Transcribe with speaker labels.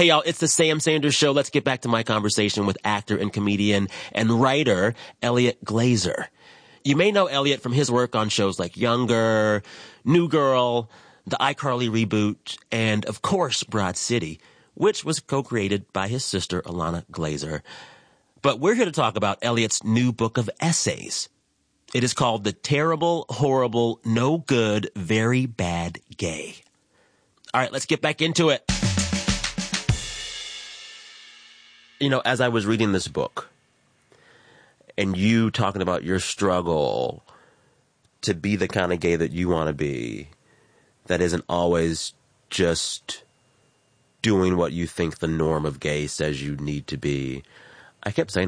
Speaker 1: Hey, y'all, it's the Sam Sanders Show. Let's get back to my conversation with actor and comedian and writer Elliot Glazer. You may know Elliot from his work on shows like Younger, New Girl, the iCarly reboot, and, of course, Broad City, which was co-created by his sister, Ilana Glazer. But we're here to talk about Elliot's new book of essays. It is called The Terrible, Horrible, No Good, Very Bad Gay. All right, let's get back into it. You know, as I was reading this book, and you talking about your struggle to be the kind of gay that you want to be, that isn't always just doing what you think the norm of gay says you need to be, I kept saying,